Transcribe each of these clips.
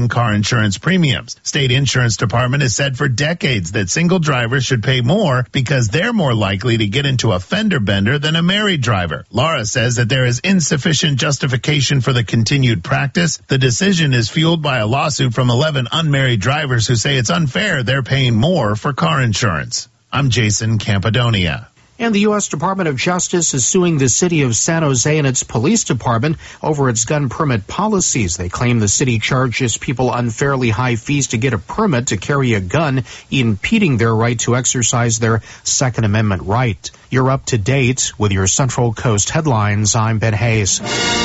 paying car insurance premiums. State Insurance Department has said for decades that single drivers should pay more because they're more likely to get into a fender bender than a married driver. Laura says that there is insufficient justification for the continued practice. The decision is fueled by a lawsuit from 11 unmarried drivers who say it's unfair they're paying more for car insurance. I'm Jason Campidonia. And the U.S. Department of Justice is suing the city of San Jose and its police department over its gun permit policies. They claim the city charges people unfairly high fees to get a permit to carry a gun, impeding their right to exercise their Second Amendment right. You're up to date with your Central Coast headlines. I'm Ben Hayes.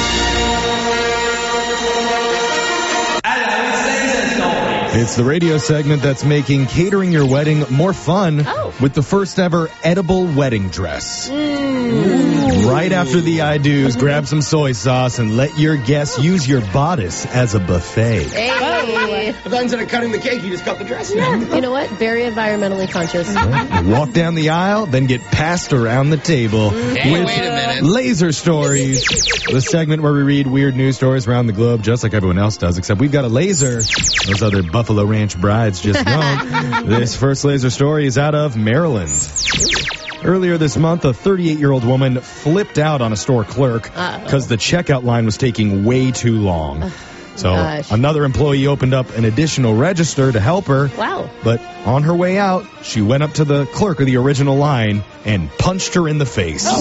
It's the radio segment that's making catering your wedding more fun with the first ever edible wedding dress. Right after the I do's, grab some soy sauce and let your guests use your bodice as a buffet. Hey. But instead of cutting the cake, you just cut the dress. Yeah. You know what? Very environmentally conscious. You walk down the aisle, then get passed around the table Hey, with wait a minute. Laser Stories, the segment where we read weird news stories around the globe just like everyone else does, except we've got a laser. Those other Buffalo Ranch brides just don't. This first laser story is out of Maryland. Earlier this month, a 38-year-old woman flipped out on a store clerk because the checkout line was taking way too long. So another employee opened up an additional register to help her. Wow. But on her way out, she went up to the clerk of the original line and punched her in the face. Dang.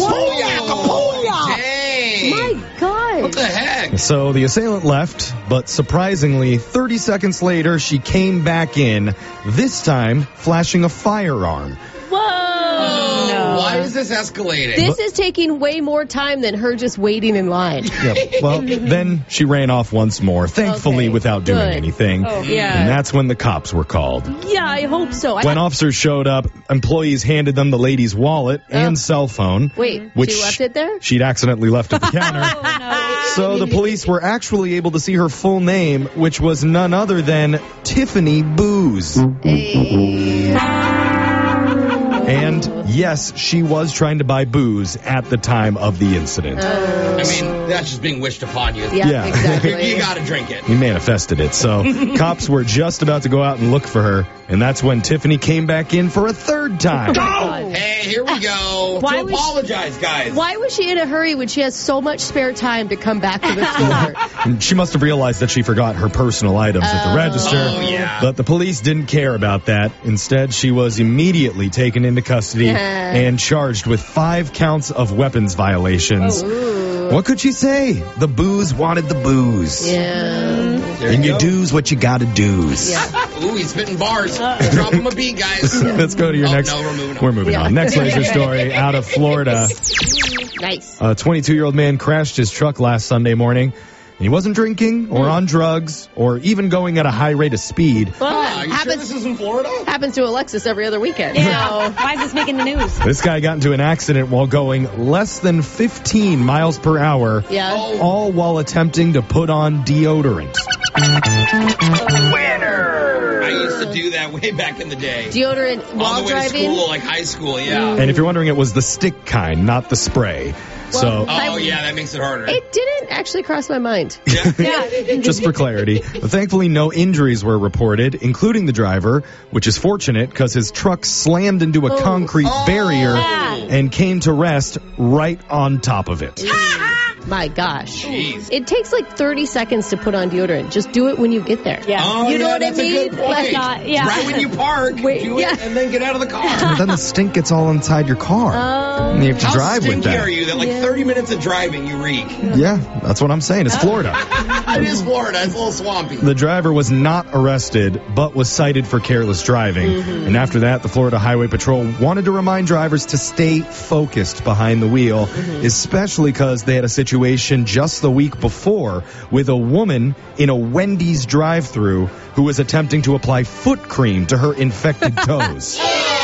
My God. What the heck? So the assailant left, but surprisingly, 30 seconds later, she came back in, this time flashing a firearm. Whoa. Why is this escalating? This is taking way more time than her just waiting in line. Yep. Well, then she ran off once more, thankfully without doing anything. Oh, yeah. And that's when the cops were called. Yeah, I hope so. When officers showed up, employees handed them the lady's wallet and cell phone. Wait, which she left it there? She'd accidentally left at the counter. So the police were actually able to see her full name, which was none other than Tiffany Booze. And yes, she was trying to buy booze at the time of the incident. I mean, that's just being wished upon you. Yeah, exactly. You gotta drink it. He manifested it. So cops were just about to go out and look for her, and that's when Tiffany came back in for a third time. Hey, here we go. Why to was apologize, guys. Why was she in a hurry when she has so much spare time to come back to the store? And she must have realized that she forgot her personal items at the register. Oh, yeah. But the police didn't care about that. Instead, she was immediately taken into custody and charged with 5 counts of weapons violations. What could she say? The booze wanted the booze. Yeah. And you do's what you gotta do's. Yeah. Ooh, he's spitting bars. Drop him a beat, guys. Let's go to your next. No, we're moving on. We're moving on. Next laser story out of Florida. Nice. A 22-year-old man crashed his truck last Sunday morning. He wasn't drinking or on drugs or even going at a high rate of speed. Well, Are you sure this is in Florida? happens to Alexis every other weekend. Yeah. Why is this making the news? This guy got into an accident while going less than 15 miles per hour, Yeah. all while attempting to put on deodorant. I used to do that way back in the day. Deodorant while On the way driving. to school, like high school, yeah. And if you're wondering, it was the stick kind, not the spray. So, Oh, yeah, that makes it harder. It didn't actually cross my mind. just for clarity, thankfully no injuries were reported, including the driver, which is fortunate because his truck slammed into a concrete barrier and came to rest right on top of it. My gosh. Jeez. It takes like 30 seconds to put on deodorant. Just do it when you get there. Yeah. Oh, You know yeah, what I that's a mean? good point. Like, Right when you park, Wait, do it, yeah. and then get out of the car. But then the stink gets all inside your car. And you have to How drive with stinky that. are you that like 30 minutes of driving you reek? Yeah, that's what I'm saying. It's Florida. It is Florida. It's a little swampy. The driver was not arrested, but was cited for careless driving. And after that, the Florida Highway Patrol wanted to remind drivers to stay focused behind the wheel, especially because they had a situation just the week before with a woman in a Wendy's drive-thru who was attempting to apply foot cream to her infected toes.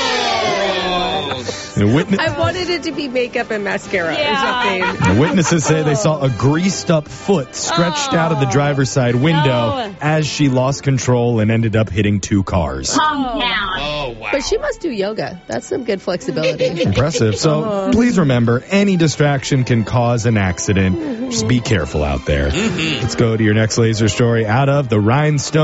I wanted it to be makeup and mascara or something. The witnesses say they saw a greased-up foot stretched out of the driver's side window as she lost control and ended up hitting 2 cars. Oh, wow. But she must do yoga. That's some good flexibility. Impressive. So please remember, any distraction can cause an accident. Just be careful out there. Let's go to your next laser story out of the Rhinestone.